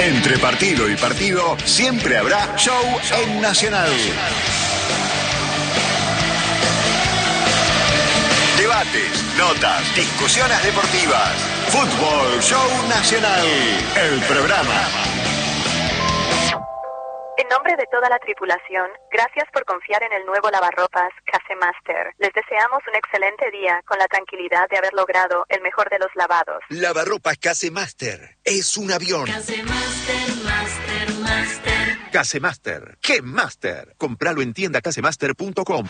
Entre partido y partido, siempre habrá show en Nacional. Debates, notas, discusiones deportivas. Fútbol Show Nacional, el programa. En nombre de toda la tripulación, gracias por confiar en el nuevo lavarropas Casemaster. Les deseamos un excelente día con la tranquilidad de haber logrado el mejor de los lavados. Lavarropas Casemaster es un avión. Casemaster, Master. Casemaster, ¿qué Master? Compralo en tiendacasemaster.com.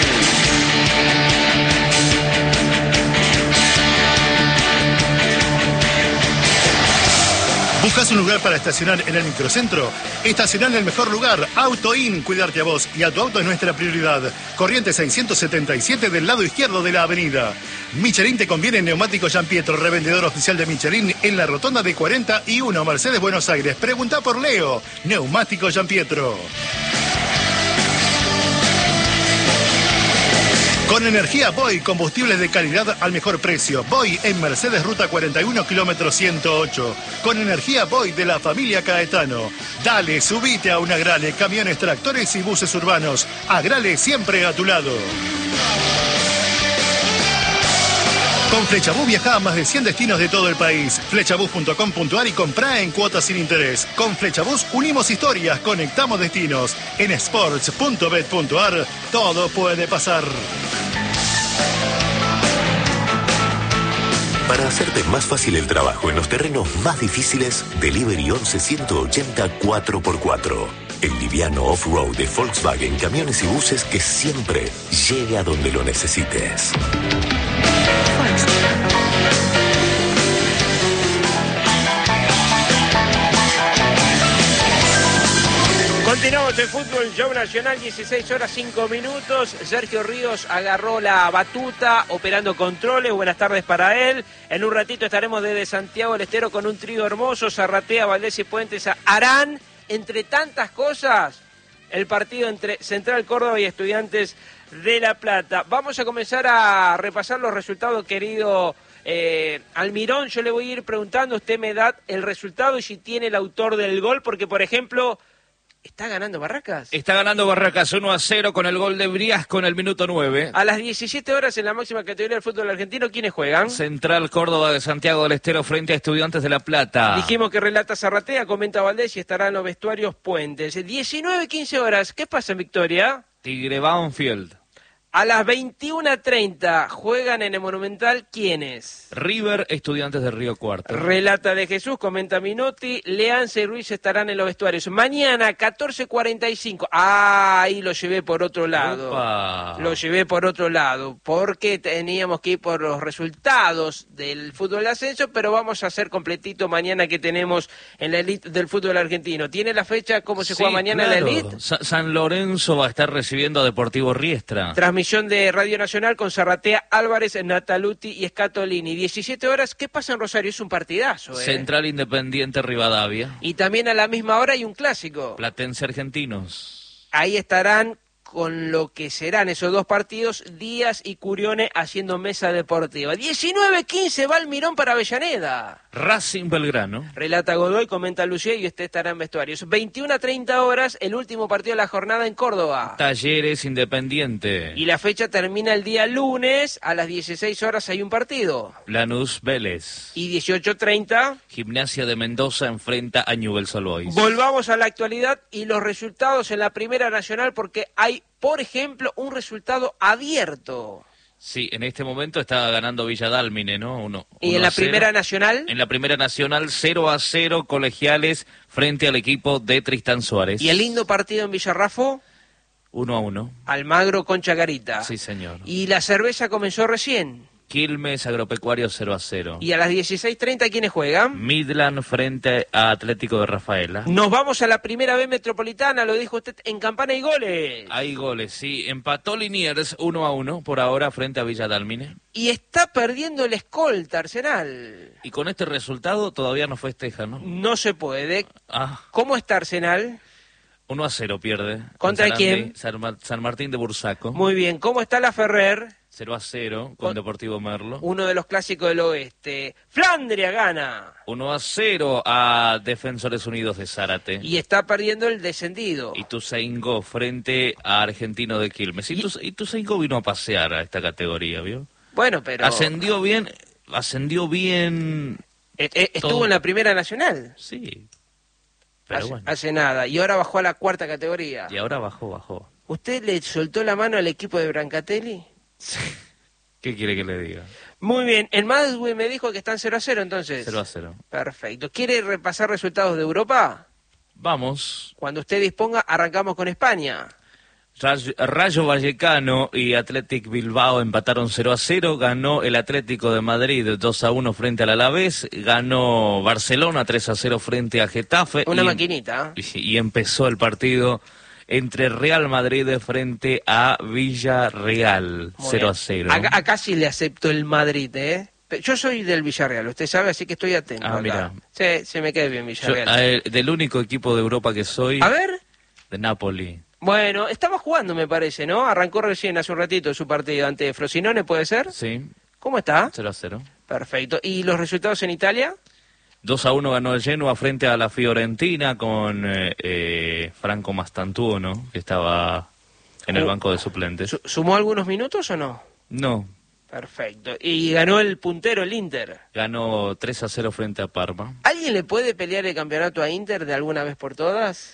¿Buscas un lugar para estacionar en el microcentro? Estacionar en el mejor lugar. Auto In, cuidarte a vos y a tu auto es nuestra prioridad. Corriente 677 del lado izquierdo de la avenida. Michelin te conviene en Neumáticos Gianpietro, revendedor oficial de Michelin en la rotonda de 41 Mercedes, Buenos Aires. Pregunta por Leo. Neumáticos Gianpietro. Con energía Boy, combustibles de calidad al mejor precio. Boy en Mercedes, ruta 41, kilómetro 108. Con energía Boy de la familia Caetano. Dale, subite a una Agrale, camiones, tractores y buses urbanos. Agrale siempre a tu lado. Con Flechabús viaja a más de 100 destinos de todo el país. Flechabús.com.ar y comprá en cuotas sin interés. Con Flechabús unimos historias, conectamos destinos. En sports.bet.ar todo puede pasar. Para hacerte más fácil el trabajo en los terrenos más difíciles, Delivery 11 180 4x4. El liviano off-road de Volkswagen, camiones y buses que siempre llegue a donde lo necesites. Continuamos en Fútbol Show Nacional, 16 horas 5 minutos. Sergio Ríos agarró la batuta, operando controles. Buenas tardes para él. En un ratito estaremos desde Santiago del Estero con un trío hermoso. Zarratea, Valdés y Puentes harán, entre tantas cosas, el partido entre Central Córdoba y Estudiantes de La Plata. Vamos a comenzar a repasar los resultados, querido Almirón. Yo le voy a ir preguntando, usted me da el resultado y si tiene el autor del gol, porque, por ejemplo, ¿está ganando Barracas? Está ganando Barracas 1-0 con el gol de Briasco en el minuto 9. A las 17 horas en la máxima categoría del fútbol argentino, ¿quiénes juegan? Central Córdoba de Santiago del Estero frente a Estudiantes de La Plata. Dijimos que relata Zarratea, comenta Valdés y estará en los vestuarios Puentes. 19-15 horas, ¿qué pasa en Victoria? Tigre Banfield. A las 21:30 juegan en el Monumental, ¿quiénes? River, Estudiantes de Río Cuarto. Relata de Jesús, comenta Minotti, Leanza y Ruiz estarán en los vestuarios. Mañana, 14:45. Ahí lo llevé por otro lado. Opa. Lo llevé por otro lado, porque teníamos que ir por los resultados del fútbol de ascenso, pero vamos a hacer completito mañana que tenemos en la elite del fútbol argentino. ¿Tiene la fecha cómo se juega mañana claro. en la elite? San Lorenzo va a estar recibiendo a Deportivo Riestra. Transmisión de Radio Nacional con Zarratea, Álvarez, Nataluti y Scatolini. 17 horas, ¿qué pasa en Rosario? Es un partidazo, Central Independiente Rivadavia. Y también a la misma hora hay un clásico. Platense Argentinos. Ahí estarán con lo que serán esos dos partidos, Díaz y Curione haciendo mesa deportiva. 19-15 va Almirón para Avellaneda. Racing Belgrano. Relata Godoy, comenta Lucier y usted estará en vestuarios. 21:30 horas, el último partido de la jornada en Córdoba. Talleres Independiente. Y la fecha termina el día lunes, a las 16 horas hay un partido. Lanús Vélez. Y 18:30... Gimnasia de Mendoza enfrenta a Newell's Old Boys. Volvamos a la actualidad y los resultados en la Primera Nacional, porque hay, por ejemplo, un resultado abierto. Sí, en este momento está ganando Villa Dálmine, ¿no? ¿Y en la Primera Nacional? En la Primera Nacional, 0-0 Colegiales frente al equipo de Tristán Suárez. ¿Y el lindo partido en Villarrafo? 1-1. Almagro con Chacarita. Sí, señor. ¿Y la cerveza comenzó recién? Quilmes Agropecuario 0-0. ¿Y a las 16:30 quiénes juegan? Midland frente a Atlético de Rafaela. Nos vamos a la Primera B Metropolitana, lo dijo usted, en Campana y goles. Hay goles, sí. Empató Liniers 1-1 por ahora frente a Villa Dálmine. Y está perdiendo el escolta Arsenal. Y con este resultado todavía no festeja, ¿no? No se puede. Ah. ¿Cómo está Arsenal? 1-0 pierde. ¿Contra quién? San Martín de Bursaco. Muy bien. ¿Cómo está la Ferrer? 0-0 con Deportivo Merlo. Uno de los clásicos del oeste. Flandria gana. 1-0 a Defensores Unidos de Zárate. Y está perdiendo el descendido. Ituzaingó frente a Argentino de Quilmes. Ituzaingó vino a pasear a esta categoría, ¿vio? Bueno, pero... Ascendió bien. Estuvo todo. en la Primera Nacional. Sí. Pero bueno. Hace nada. Y ahora bajó a la 4ª categoría. Y ahora bajó. ¿Usted le soltó la mano al equipo de Brancatelli? ¿Qué quiere que le diga? Muy bien. El Madrid me dijo que están 0-0 entonces. 0-0. Perfecto. ¿Quiere repasar resultados de Europa? Vamos. Cuando usted disponga, arrancamos con España. Rayo Vallecano y Athletic Bilbao empataron 0-0. Ganó el Atlético de Madrid 2-1 frente al Alavés. Ganó Barcelona 3-0 frente a Getafe. Una maquinita. Y empezó el partido entre Real Madrid frente a Villarreal. 0-0. Acá sí le acepto el Madrid, ¿eh? Yo soy del Villarreal, usted sabe, así que estoy atento. Ah, mira. Sí, se me queda bien Villarreal. Del único equipo de Europa que soy... A ver. De Napoli. Bueno, estaba jugando, me parece, ¿no? Arrancó recién hace un ratito su partido ante Frosinone, ¿puede ser? Sí. ¿Cómo está? 0-0. Perfecto. ¿Y los resultados en Italia? 2-1 ganó el Genoa frente a la Fiorentina con Franco Mastantuono, que estaba en el banco de suplentes. ¿Sumó algunos minutos o no? No. Perfecto. ¿Y ganó el puntero, el Inter? Ganó 3-0 frente a Parma. ¿Alguien le puede pelear el campeonato a Inter de alguna vez por todas?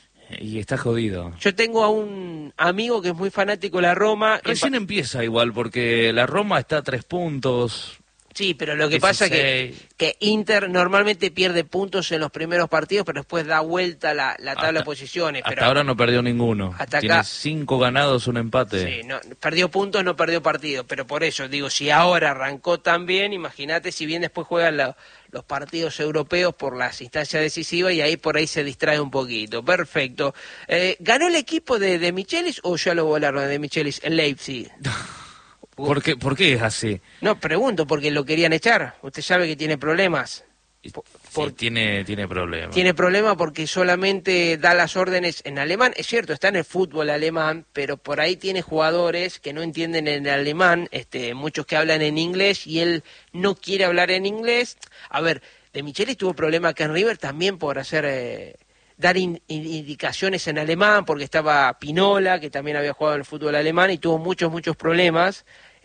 Y está jodido. Yo tengo a un amigo que es muy fanático de la Roma. Recién empieza igual, porque la Roma está a 3 puntos. Sí, pero lo que 16. pasa es que Inter normalmente pierde puntos en los primeros partidos, pero después da vuelta la tabla de posiciones. Hasta pero ahora no perdió ninguno. Hasta Tiene acá 5 ganados, un empate. Sí, no, perdió puntos, no perdió partidos. Pero por eso, digo, si ahora arrancó tan bien, imagínate si bien después juegan los partidos europeos por las instancias decisivas y ahí por ahí se distrae un poquito. Perfecto. ¿Ganó el equipo de Michelis o ya lo volaron de Michelis en Leipzig? ¿Por qué es así? No, pregunto, porque lo querían echar. Usted sabe que tiene problemas. Sí, tiene problemas. Tiene problemas porque solamente da las órdenes en alemán. Es cierto, está en el fútbol alemán, pero por ahí tiene jugadores que no entienden el alemán, muchos que hablan en inglés y él no quiere hablar en inglés. A ver, de Michelis tuvo problemas acá en River también por hacer... dar indicaciones en alemán, porque estaba Pinola, que también había jugado en el fútbol alemán, y tuvo muchos problemas,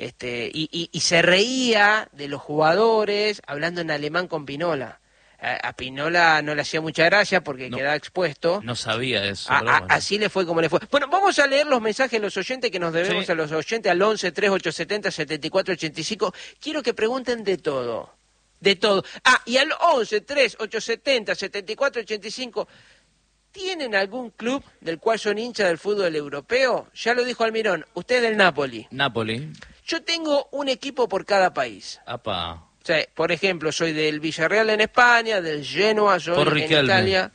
y se reía de los jugadores hablando en alemán con Pinola. A Pinola no le hacía mucha gracia porque quedaba expuesto. No sabía eso. Así le fue como le fue. Bueno, vamos a leer los mensajes de los oyentes que nos debemos a los oyentes al 11 3870 7485. Quiero que pregunten de todo. De todo. Y al 11 3870 7485. ¿Tienen algún club del cual son hinchas del fútbol europeo? Ya lo dijo Almirón, usted es del Napoli. Napoli. Yo tengo un equipo por cada país. Apa. O sea, por ejemplo, soy del Villarreal en España, del Genoa, soy por en Riquelme. Italia.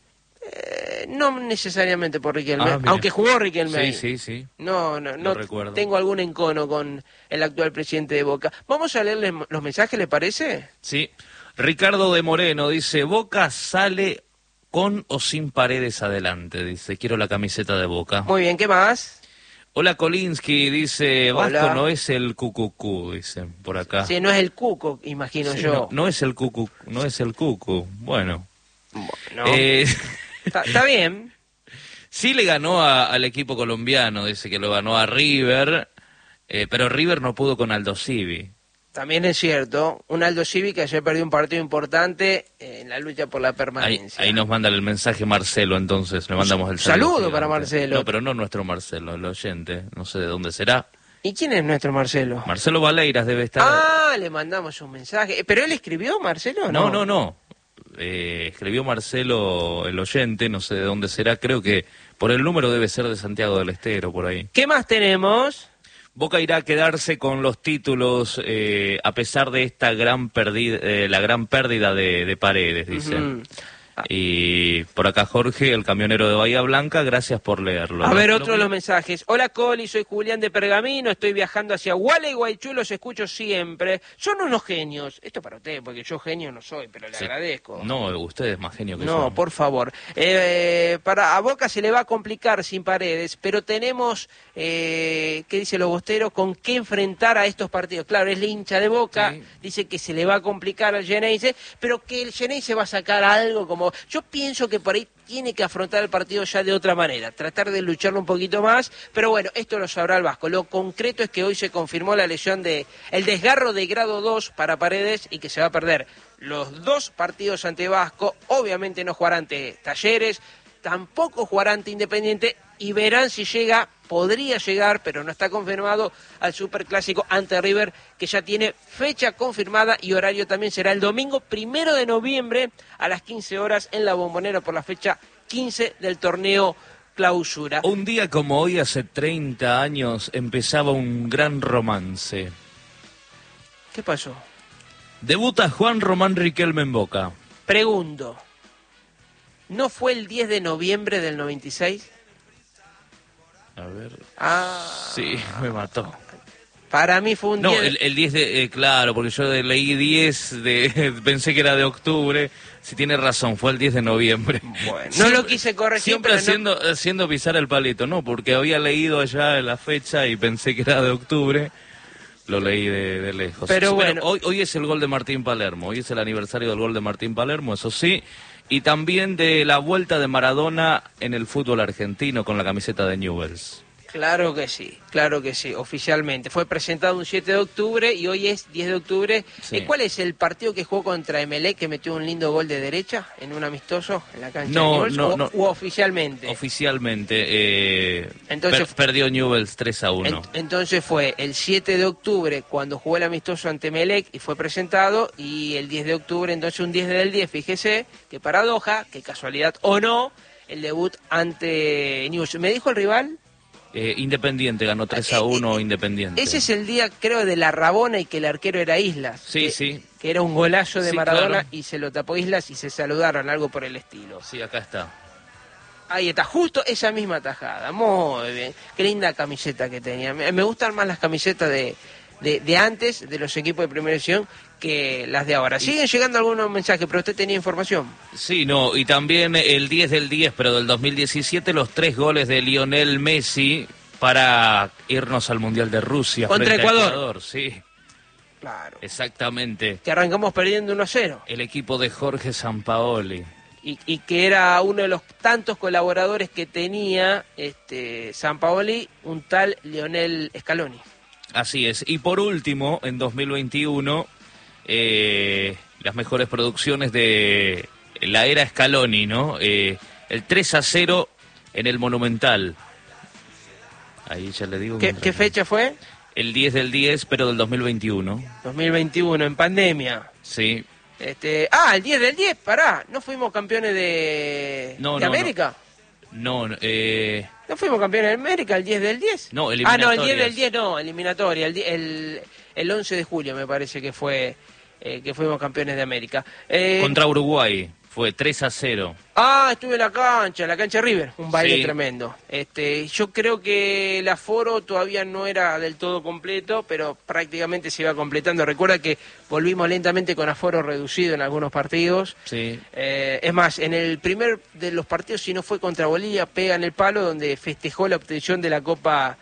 No necesariamente por Riquelme, mira. aunque jugó Riquelme ahí. Sí. No recuerdo. Tengo algún encono con el actual presidente de Boca. Vamos a leerles los mensajes, ¿le parece? Sí. Ricardo de Moreno dice, Boca sale con o sin Paredes adelante, dice, quiero la camiseta de Boca. Muy bien, ¿qué más? Hola Kolinsky, dice, Hola. Vasco no es el cucucú, dice, por acá. Sí, no es el Cuco, imagino yo. No es el cucu, no es el cucu, bueno. Está bien. Sí le ganó al equipo colombiano, dice que lo ganó a River, pero River no pudo con Aldo Civi. También es cierto, un Aldo Civi que ayer perdió un partido importante en la lucha por la permanencia. Ahí nos manda el mensaje Marcelo, entonces le mandamos el saludo para Marcelo. No, pero no nuestro Marcelo, el oyente, no sé de dónde será. ¿Y quién es nuestro Marcelo? Marcelo Valeiras debe estar... Le mandamos un mensaje. ¿Pero él escribió, Marcelo? No. Escribió Marcelo, el oyente, no sé de dónde será, creo que por el número debe ser de Santiago del Estero, por ahí. ¿Qué más tenemos? Boca irá a quedarse con los títulos a pesar de esta gran pérdida, la gran pérdida de Paredes, dice. Y por acá Jorge, el camionero de Bahía Blanca, gracias por leerlo. A ver, otro de los mensajes. Hola Coli, soy Julián de Pergamino, estoy viajando hacia Gualeguaychú, los escucho siempre. Son unos genios. Esto para usted, porque yo genio no soy, pero le agradezco. No, usted es más genio que yo. No, por favor. A Boca se le va a complicar sin Paredes, pero tenemos, ¿qué dice los bosteros? Con qué enfrentar a estos partidos. Claro, es la hincha de Boca, sí. Dice que se le va a complicar al Geneise, pero que el Geneise va a sacar algo como... Yo pienso que por ahí tiene que afrontar el partido ya de otra manera, tratar de lucharlo un poquito más, pero bueno, esto lo sabrá el Vasco. Lo concreto es que hoy se confirmó la lesión el desgarro de grado 2 para Paredes y que se va a perder los 2 partidos ante Vasco. Obviamente no jugará ante Talleres, tampoco jugará ante Independiente y verán si podría llegar, pero no está confirmado, al Superclásico ante River, que ya tiene fecha confirmada y horario también será el domingo 1 de noviembre a las 15 horas en la Bombonera por la fecha 15 del torneo Clausura. Un día como hoy, hace 30 años, empezaba un gran romance. ¿Qué pasó? Debuta Juan Román Riquelme en Boca. Pregunto, ¿no fue el 10 de noviembre del 96? A ver. Ah. Sí, me mató. Para mí fue un 10. No, el 10 de... claro, porque yo leí 10 pensé que era de octubre. Si tiene razón, fue el 10 de noviembre. Bueno, no lo quise corregir. Siempre haciendo pisar el palito, ¿no? Porque había leído allá la fecha y pensé que era de octubre. Lo leí de lejos. Pero bueno. Hoy es el gol de Martín Palermo. Hoy es el aniversario del gol de Martín Palermo, eso sí. Y también de la vuelta de Maradona en el fútbol argentino con la camiseta de Newell's. Claro que sí, oficialmente. Fue presentado un 7 de octubre y hoy es 10 de octubre. Sí. ¿Cuál es el partido que jugó contra Emelec, que metió un lindo gol de derecha en un amistoso en la cancha de Newell's? No. ¿O oficialmente? Oficialmente. Entonces, perdió Newell's 3-1. Entonces fue el 7 de octubre cuando jugó el amistoso ante Emelec y fue presentado, y el 10 de octubre, entonces un 10 del 10, fíjese, qué paradoja, qué casualidad o no, el debut ante Newell's. ¿Me dijo el rival? Independiente, ganó 3-1 Independiente. Ese es el día, creo, de la Rabona y que el arquero era Islas. Sí. Que era un golazo de Maradona, claro. Y se lo tapó Islas y se saludaron, algo por el estilo. Sí, acá está. Ahí está, justo esa misma tajada. Muy bien. Qué linda camiseta que tenía. Me gustan más las camisetas de antes, de los equipos de primera división, que las de ahora. Siguen llegando algunos mensajes, pero usted tenía información. Sí, no, y también el 10 del 10, pero del 2017, los 3 goles de Lionel Messi para irnos al Mundial de Rusia. Contra Ecuador. Sí. Claro. Exactamente. Que arrancamos perdiendo 1-0. El equipo de Jorge Sampaoli. Y que era uno de los tantos colaboradores que tenía Sampaoli, un tal Lionel Scaloni. Así es. Y por último, en 2021, las mejores producciones de la era Scaloni, ¿no? El 3-0 en el Monumental. Ahí ya le digo. ¿Qué fecha fue? El 10 del 10, pero del 2021. 2021, en pandemia. Sí. El 10 del 10, pará. ¿No fuimos campeones de América? No. ¿No fuimos campeones de América el 10 del 10? No, eliminatorias. El 10 del 10 no, eliminatoria. El 11 de julio me parece que fue que fuimos campeones de América. Contra Uruguay. Fue 3-0. Estuve en la cancha River, un baile tremendo. Yo creo que el aforo todavía no era del todo completo, pero prácticamente se iba completando. Recuerda que volvimos lentamente con aforo reducido en algunos partidos. Sí. Es más, en el primer de los partidos, si no fue contra Bolivia, pega en el palo, donde festejó la obtención de la Copa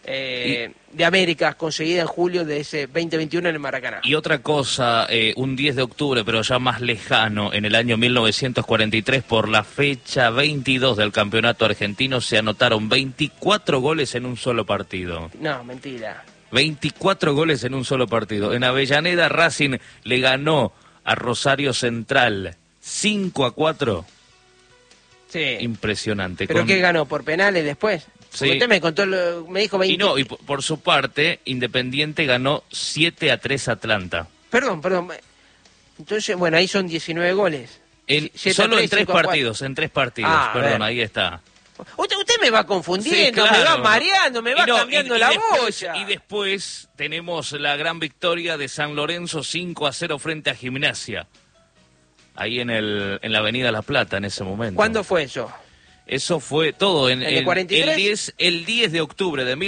de América, conseguida en julio de ese 2021 en el Maracaná. Y otra cosa, un 10 de octubre, pero ya más lejano, en el año 1943, por la fecha 22 del campeonato argentino, se anotaron 24 goles en un solo partido. No, mentira. 24 goles en un solo partido. En Avellaneda, Racing le ganó a Rosario Central 5-4. Sí. Impresionante. ¿Pero qué ganó? ¿Por penales después? Sí. Usted me contó, me dijo 20. Y por su parte, Independiente ganó 7-3 a Atlanta. Perdón. Entonces, bueno, ahí son 19 goles. Solo en 3 partidos, perdón, ahí está. Usted me va confundiendo, Sí, claro. me va mareando, me va cambiando la boya. Y después tenemos la gran victoria de San Lorenzo 5-0 frente a Gimnasia. ahí en la Avenida La Plata en ese momento. ¿Cuándo fue eso? Eso fue todo en el 43. El 10 de octubre de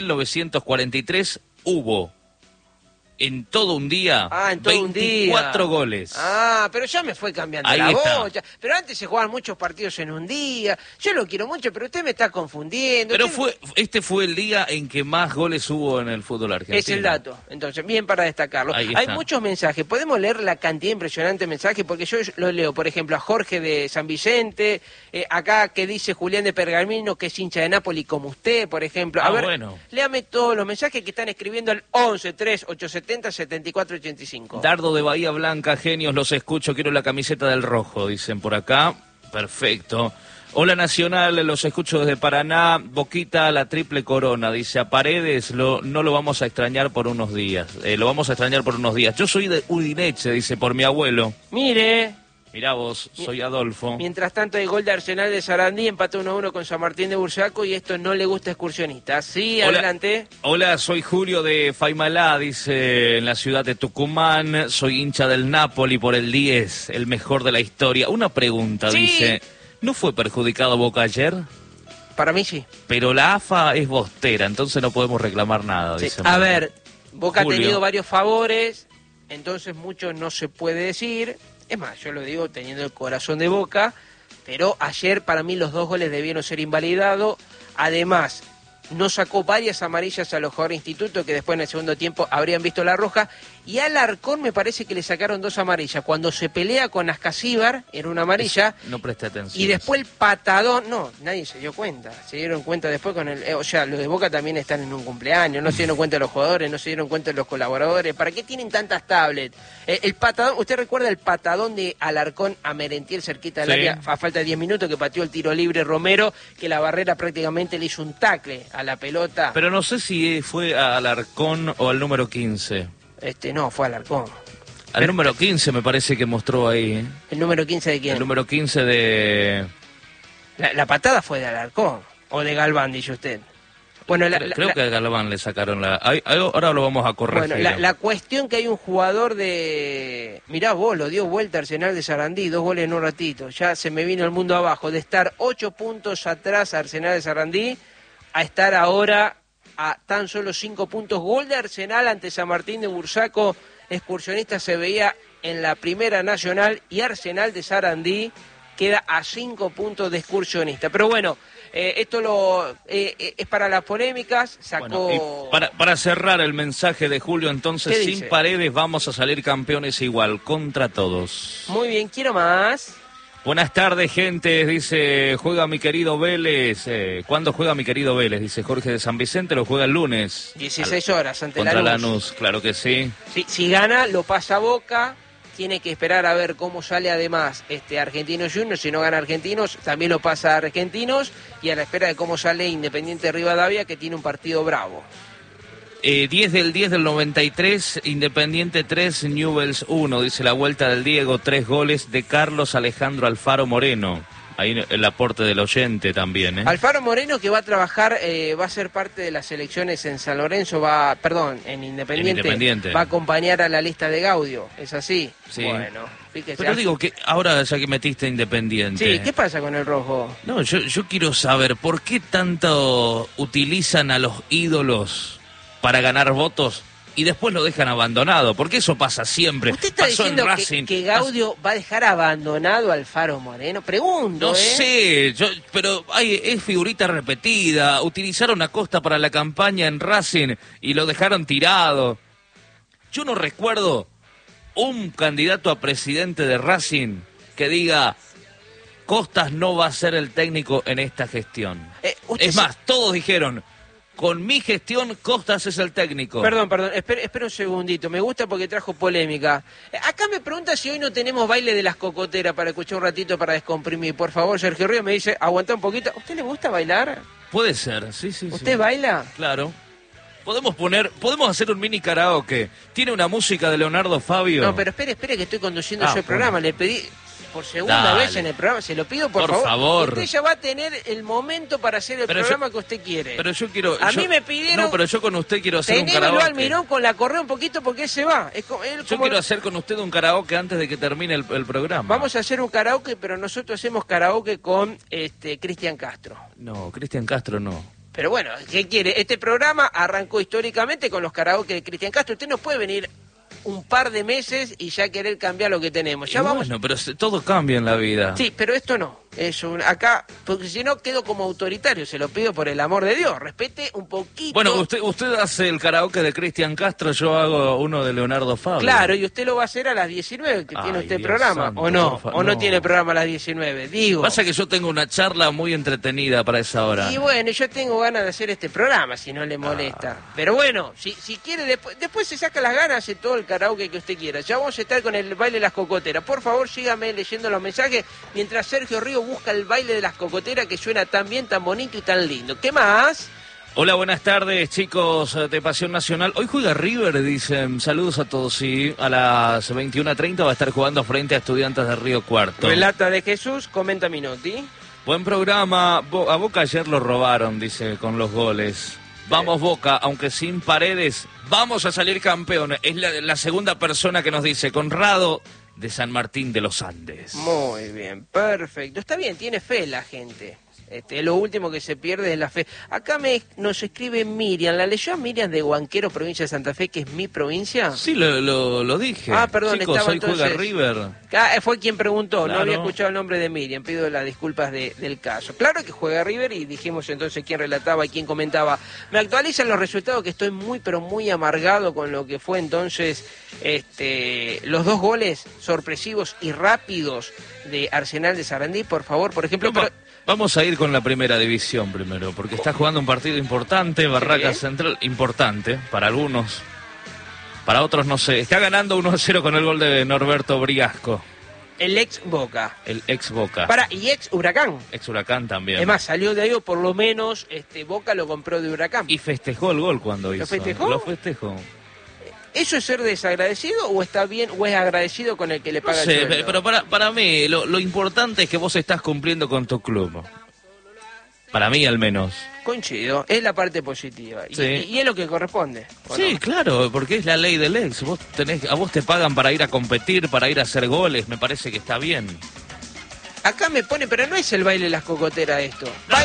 1943 hubo en todo un día, 24 goles. Pero ya me fue cambiando ahí la está. bocha. Pero antes se jugaban muchos partidos en un día. Yo lo quiero mucho, pero usted me está confundiendo. Pero este fue el día en que más goles hubo en el fútbol argentino. Es el dato. Entonces, bien para destacarlo. Hay muchos mensajes. ¿Podemos leer la cantidad impresionante de mensajes? Porque yo lo leo, por ejemplo, a Jorge de San Vicente, acá que dice Julián de Pergamino, que es hincha de Nápoli como usted, por ejemplo. A ver, bueno. léame todos los mensajes que están escribiendo al 11 3 870 7485. Dardo de Bahía Blanca, genios, los escucho, quiero la camiseta del rojo, dicen por acá. Perfecto. Hola Nacional, los escucho desde Paraná. Boquita, la triple corona, dice. A Paredes no lo vamos a extrañar por unos días. Lo vamos a extrañar por unos días. Yo soy de Udineche, dice, por mi abuelo. Mirá vos, soy Adolfo. Mientras tanto hay gol de Arsenal de Sarandí, empató 1-1 con San Martín de Bursaco y esto no le gusta a excursionistas. Sí, hola, adelante. Hola, soy Julio de Faimalá, dice, en la ciudad de Tucumán. Soy hincha del Napoli por el 10, el mejor de la historia. Una pregunta, sí. Dice, ¿no fue perjudicado Boca ayer? Para mí sí. Pero la AFA es bostera, entonces no podemos reclamar nada, sí. dice. A ver, Boca Julio. ha tenido varios favores, entonces mucho no se puede decir. Es más, yo lo digo teniendo el corazón de Boca, pero ayer para mí los 2 goles debieron ser invalidados. Además, no sacó varias amarillas a los jugadores de Instituto que después en el segundo tiempo habrían visto la roja. Y al Alarcón me parece que le sacaron 2 amarillas. Cuando se pelea con Ascasíbar era una amarilla. No presté atención. Y después el patadón, no, nadie se dio cuenta. Se dieron cuenta después con el... o sea, los de Boca también están en un cumpleaños, no se dieron cuenta los jugadores, no se dieron cuenta los colaboradores. ¿Para qué tienen tantas tablets? El patadón, ¿usted recuerda el patadón de Alarcón a Merentiel cerquita del área a falta de 10 minutos que pateó el tiro libre Romero, que la barrera prácticamente le hizo un tacle a la pelota? Pero no sé si fue a Alarcón o al número 15. No, fue Alarcón. Al número 15 me parece que mostró ahí. ¿El número 15 de quién? El número 15 de... La patada fue de Alarcón, o de Galván, dice usted. Bueno, creo que a Galván le sacaron la... Ahora lo vamos a corregir. Bueno, la cuestión que hay un jugador de... Mirá vos, lo dio vuelta Arsenal de Sarandí, 2 goles en un ratito. Ya se me vino el mundo abajo. De estar 8 puntos atrás Arsenal de Sarandí, a estar ahora a tan solo 5 puntos. Gol de Arsenal ante San Martín de Bursaco. Excursionista se veía en la Primera Nacional y Arsenal de Sarandí queda a 5 puntos de Excursionista. Pero bueno, esto es para las polémicas. Sacó... Bueno, para cerrar el mensaje de Julio, entonces, sin dice? Paredes vamos a salir campeones igual, contra todos. Muy bien, quiero más. Buenas tardes, gente, dice, juega mi querido Vélez. ¿Cuándo juega mi querido Vélez? Dice Jorge de San Vicente, lo juega el lunes. 16 horas ante contra Lanús. Lanús, claro que sí. Si gana, lo pasa a Boca. Tiene que esperar a ver cómo sale además Argentinos Juniors. Si no gana Argentinos, también lo pasa a Argentinos. Y a la espera de cómo sale Independiente Rivadavia, que tiene un partido bravo. 10 del 93, Independiente 3, Newell's 1, dice la vuelta del Diego, 3 goles de Carlos Alejandro Alfaro Moreno. Ahí el aporte del oyente también, ¿eh? Alfaro Moreno, que va a trabajar, va a ser parte de las elecciones en San Lorenzo, en Independiente. Va a acompañar a la lista de Gaudio, ¿es así? Sí. Bueno, fíjese. Pero digo que ahora ya que metiste Independiente... Sí, ¿qué pasa con el rojo? No, yo quiero saber, ¿por qué tanto utilizan a los ídolos para ganar votos y después lo dejan abandonado? Porque eso pasa siempre. ¿Usted está diciendo que Gaudio va a dejar abandonado a Alfaro Moreno? Pregunto, No sé, pero es figurita repetida. Utilizaron a Costa para la campaña en Racing y lo dejaron tirado. Yo no recuerdo un candidato a presidente de Racing que diga: Costas no va a ser el técnico en esta gestión. Es más, todos dijeron: con mi gestión, Costas es el técnico. Perdón, espera un segundito. Me gusta porque trajo polémica. Acá me pregunta si hoy no tenemos baile de las cocoteras para escuchar un ratito para descomprimir. Por favor, Sergio Ríos me dice, aguantá un poquito. ¿A usted le gusta bailar? Puede ser, sí. ¿Usted baila? Claro. Podemos hacer un mini karaoke. ¿Tiene una música de Leonardo Fabio? No, pero espere que estoy conduciendo yo el programa. Le pedí... por segunda Dale. vez en el programa, se lo pido por favor. Usted ya va a tener el momento para hacer el programa que usted quiere. Pero yo quiero... mí me pidieron... No, pero yo con usted quiero hacer un Tenémelo karaoke. al Mirón con la correa un poquito porque él se va. Yo quiero hacer con usted un karaoke antes de que termine el programa. Vamos a hacer un karaoke, pero nosotros hacemos karaoke con Cristian Castro. No, Cristian Castro no. Pero bueno, ¿qué quiere? Este programa arrancó históricamente con los karaoke de Cristian Castro. Usted no puede venir un par de meses y ya querer cambiar lo que tenemos. Ya vamos. Bueno, pero todo cambia en la vida. Sí, pero esto no. Acá, porque si no quedo como autoritario, se lo pido por el amor de Dios. Respete un poquito. Bueno, usted hace el karaoke de Cristian Castro, yo hago uno de Leonardo Fabio. Claro, y usted lo va a hacer a las 19, que tiene usted Dios programa. santo, ¿O no? por ¿O no no tiene programa a las 19? Digo. Pasa que yo tengo una charla muy entretenida para esa hora. Y bueno, yo tengo ganas de hacer este programa, si no le molesta. Pero bueno, si quiere, después se saca las ganas, hace todo el karaoke que usted quiera. Ya vamos a estar con el baile de las cocoteras. Por favor, sígame leyendo los mensajes mientras Sergio Río busca el baile de las cocoteras que suena tan bien, tan bonito y tan lindo. ¿Qué más? Hola, buenas tardes, chicos de Pasión Nacional. Hoy juega River, dicen. Saludos a todos. Sí, a las 21:30 va a estar jugando frente a Estudiantes de Río Cuarto. Relata de Jesús, comenta Minotti. Buen programa. A Boca ayer lo robaron, dice, con los goles. Vamos Boca, aunque sin Paredes, vamos a salir campeones. Es la segunda persona que nos dice, Conrado de San Martín de los Andes. Muy bien, perfecto. Está bien, tiene fe la gente. Lo último que se pierde es la fe. Acá nos escribe Miriam. ¿La leyó a Miriam de Huanquero, provincia de Santa Fe, que es mi provincia? Sí, lo dije. Ah, perdón, chicos, estaba hoy juega River. Fue quien preguntó, Claro. No había escuchado el nombre de Miriam. Pido las disculpas del caso. Claro que juega River y dijimos entonces quién relataba y quién comentaba. Me actualizan los resultados, que estoy muy, pero muy amargado con lo que fue entonces los 2 goles sorpresivos y rápidos de Arsenal de Sarandí. Por favor, por ejemplo... Vamos a ir con la primera división primero, porque está jugando un partido importante, Barracas Sí. Central, importante para algunos, para otros no sé. Está ganando 1-0 con el gol de Norberto Briasco, El ex Boca. el ex Boca. Y ex Huracán. Ex Huracán también. Es más, salió de ahí, o por lo menos Boca lo compró de Huracán. Y festejó el gol cuando hizo. ¿Lo festejó? Lo festejó. ¿Eso es ser desagradecido o está bien o es agradecido con el que le No paga el sé, sueldo? pero para mí lo importante es que vos estás cumpliendo con tu club. Para mí al menos. Coincido, es la parte positiva. Sí. Y es lo que corresponde. ¿o Sí, no? claro, porque es la ley del ex. A vos te pagan para ir a competir, para ir a hacer goles, me parece que está bien. Acá me pone, pero no es el baile de las cocoteras esto. ¡Ah!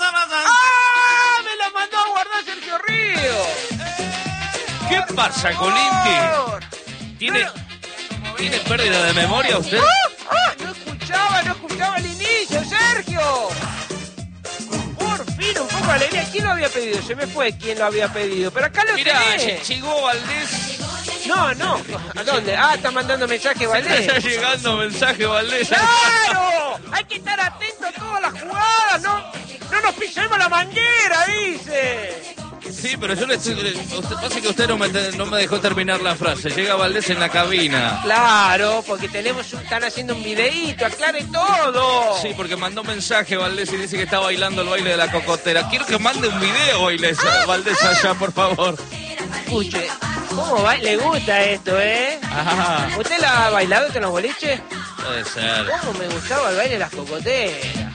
¡Me la mandó a guardar Sergio Río! ¿Qué pasa, Colinti? ¿Tiene pérdida de memoria usted? No escuchaba el inicio, Sergio. Por fin, un poco de alegría. ¿Quién lo había pedido? Se me fue quién lo había pedido. Pero acá lo Mirá, tenés. llegó Valdés. No. ¿A dónde? Está mandando mensaje Valdés. Está llegando mensaje, Valdés. ¡Claro! Hay que estar atento a todas las jugadas. No nos pisemos la manguera, dice. Sí, pero yo pasa que usted no me dejó terminar la frase. Llega Valdés en la cabina. Claro, porque están haciendo un videíto, aclare todo. Sí, porque mandó mensaje Valdés y dice que está bailando el baile de la cocotera. Quiero que mande un video, Valdés, allá, por favor. Escuche, ¿cómo va? Le gusta esto, ¿eh? Ajá. ¿Usted la ha bailado en los boliches? Puede ser. ¿Cómo me gustaba el baile de las cocoteras?